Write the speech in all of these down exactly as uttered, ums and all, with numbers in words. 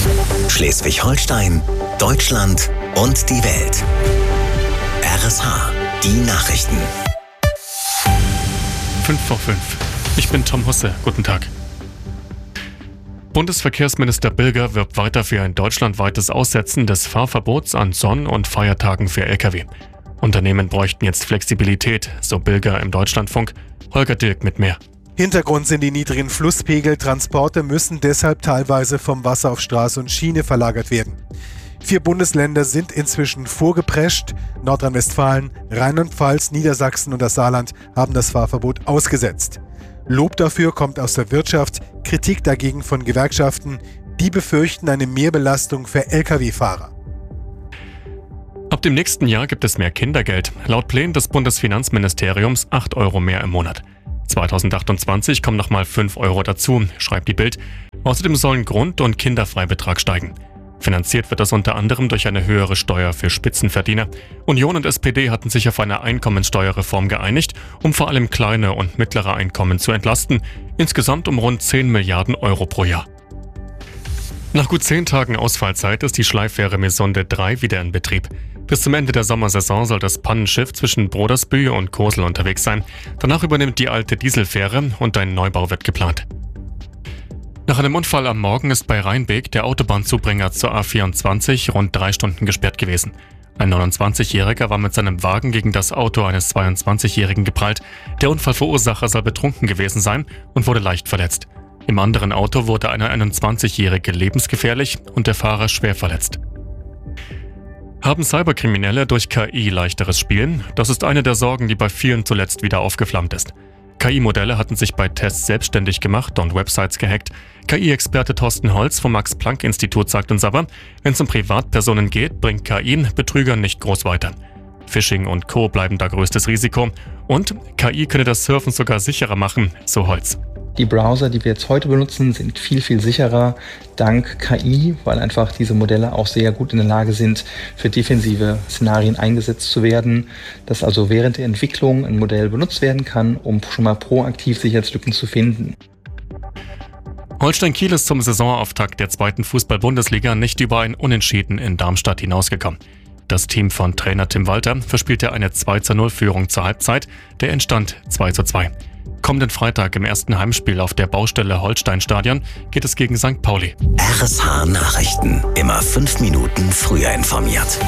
Schleswig-Holstein, Deutschland und die Welt. R S H, die Nachrichten. fünf vor fünf. Ich bin Tom Husse. Guten Tag. Bundesverkehrsminister Bilger wirbt weiter für ein deutschlandweites Aussetzen des Fahrverbots an Sonn- und Feiertagen für L K W. Unternehmen bräuchten jetzt Flexibilität, so Bilger im Deutschlandfunk. Holger Dilk mit mehr. Hintergrund sind die niedrigen Flusspegel. Transporte müssen deshalb teilweise vom Wasser auf Straße und Schiene verlagert werden. Vier Bundesländer sind inzwischen vorgeprescht. Nordrhein-Westfalen, Rheinland-Pfalz, Niedersachsen und das Saarland haben das Fahrverbot ausgesetzt. Lob dafür kommt aus der Wirtschaft, Kritik dagegen von Gewerkschaften. Die befürchten eine Mehrbelastung für L K W-Fahrer. Ab dem nächsten Jahr gibt es mehr Kindergeld. Laut Plänen des Bundesfinanzministeriums acht Euro mehr im Monat. zweitausendachtundzwanzig kommen nochmal fünf Euro dazu, schreibt die Bild. Außerdem sollen Grund- und Kinderfreibetrag steigen. Finanziert wird das unter anderem durch eine höhere Steuer für Spitzenverdiener. Union und S P D hatten sich auf eine Einkommensteuerreform geeinigt, um vor allem kleine und mittlere Einkommen zu entlasten. Insgesamt um rund zehn Milliarden Euro pro Jahr. Nach gut zehn Tagen Ausfallzeit ist die Schleiffähre Mesonde drei wieder in Betrieb. Bis zum Ende der Sommersaison soll das Pannenschiff zwischen Brodersbühl und Kosel unterwegs sein. Danach übernimmt die alte Dieselfähre und ein Neubau wird geplant. Nach einem Unfall am Morgen ist bei Rheinbeek der Autobahnzubringer zur A vierundzwanzig rund drei Stunden gesperrt gewesen. Ein neunundzwanzigjähriger war mit seinem Wagen gegen das Auto eines zweiundzwanzigjährigen geprallt. Der Unfallverursacher soll betrunken gewesen sein und wurde leicht verletzt. Im anderen Auto wurde eine einundzwanzigjährige lebensgefährlich und der Fahrer schwer verletzt. Haben Cyberkriminelle durch K I leichteres Spielen? Das ist eine der Sorgen, die bei vielen zuletzt wieder aufgeflammt ist. K I-Modelle hatten sich bei Tests selbstständig gemacht und Websites gehackt. K I-Experte Thorsten Holz vom Max-Planck-Institut sagt uns aber, wenn es um Privatpersonen geht, bringt K I Betrügern nicht groß weiter. Phishing und Co. bleiben da größtes Risiko. Und K I könne das Surfen sogar sicherer machen, so Holz. Die Browser, die wir jetzt heute benutzen, sind viel, viel sicherer dank K I, weil einfach diese Modelle auch sehr gut in der Lage sind, für defensive Szenarien eingesetzt zu werden, dass also während der Entwicklung ein Modell benutzt werden kann, um schon mal proaktiv Sicherheitslücken zu finden. Holstein Kiel ist zum Saisonauftakt der zweiten Fußball-Bundesliga nicht über ein Unentschieden in Darmstadt hinausgekommen. Das Team von Trainer Tim Walter verspielte eine zwei zu null Führung zur Halbzeit, der Endstand zwei zu zwei. Kommenden Freitag im ersten Heimspiel auf der Baustelle Holstein-Stadion geht es gegen Sankt Pauli. R S H Nachrichten, immer fünf Minuten früher informiert.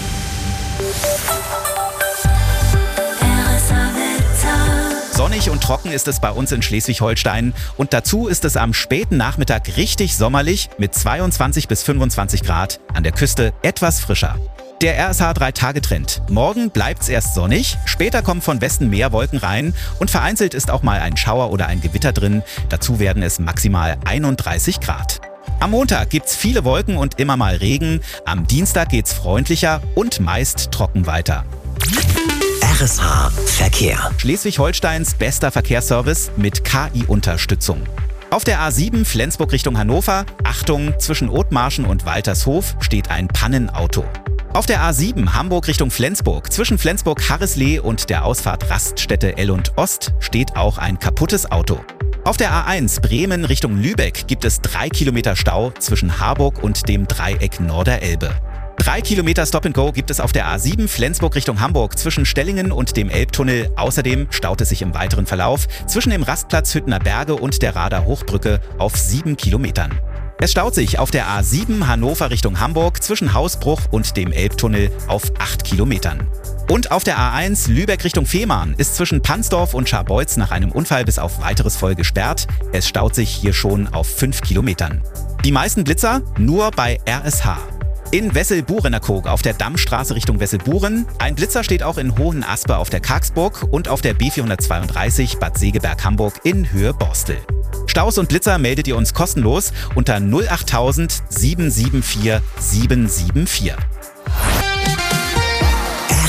Sonnig und trocken ist es bei uns in Schleswig-Holstein und dazu ist es am späten Nachmittag richtig sommerlich mit zweiundzwanzig bis fünfundzwanzig Grad, an der Küste etwas frischer. Der R S H drei Tage Trend. Morgen bleibt's erst sonnig, später kommen von Westen mehr Wolken rein und vereinzelt ist auch mal ein Schauer oder ein Gewitter drin. Dazu werden es maximal einunddreißig Grad. Am Montag gibt's viele Wolken und immer mal Regen. Am Dienstag geht's freundlicher und meist trocken weiter. R S H Verkehr. Schleswig-Holsteins bester Verkehrsservice mit K I-Unterstützung. Auf der A sieben Flensburg Richtung Hannover, Achtung, zwischen Othmarschen und Waltershof steht ein Pannenauto. Auf der A sieben Hamburg Richtung Flensburg, zwischen Flensburg-Harrisleh und der Ausfahrt Raststätte El und Ost steht auch ein kaputtes Auto. Auf der A eins Bremen Richtung Lübeck gibt es drei Kilometer Stau zwischen Harburg und dem Dreieck Norderelbe. Drei Kilometer Stop-and-Go gibt es auf der A sieben Flensburg Richtung Hamburg zwischen Stellingen und dem Elbtunnel. Außerdem staut es sich im weiteren Verlauf zwischen dem Rastplatz Hüttener Berge und der Rader Hochbrücke auf sieben Kilometern. Es staut sich auf der A sieben Hannover Richtung Hamburg zwischen Hausbruch und dem Elbtunnel auf acht Kilometern. Und auf der A eins Lübeck Richtung Fehmarn ist zwischen Pansdorf und Scharbeutz nach einem Unfall bis auf weiteres voll gesperrt. Es staut sich hier schon auf fünf Kilometern. Die meisten Blitzer nur bei R S H. In Wesselburenerkog auf der Dammstraße Richtung Wesselburen. Ein Blitzer steht auch in Hohenaspe auf der Karksburg und auf der B vierhundertzweiunddreißig Bad Segeberg-Hamburg in Höhe Borstel. Staus und Blitzer meldet ihr uns kostenlos unter null achttausend sieben sieben vier sieben sieben vier.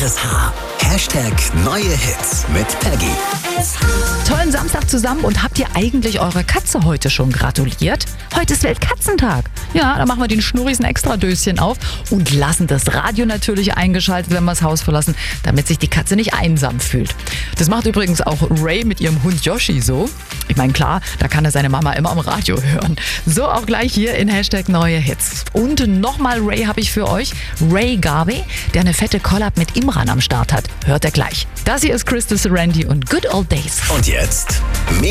R S H. Hashtag neue Hits mit Peggy. Tollen Samstag zusammen und habt ihr eigentlich eurer Katze heute schon gratuliert? Heute ist Weltkatzentag. Ja, da machen wir den Schnurris ein Extradöschen auf und lassen das Radio natürlich eingeschaltet, wenn wir das Haus verlassen, damit sich die Katze nicht einsam fühlt. Das macht übrigens auch Ray mit ihrem Hund Yoshi so. Ich meine, klar, da kann er seine Mama immer am Radio hören. So auch gleich hier in Hashtag neue Hits. Und nochmal Ray habe ich für euch. Ray Garvey, der eine fette Collab mit Imran am Start hat. Hört er gleich. Das hier ist Crystal Serenity und Good Old Days. Und jetzt mehr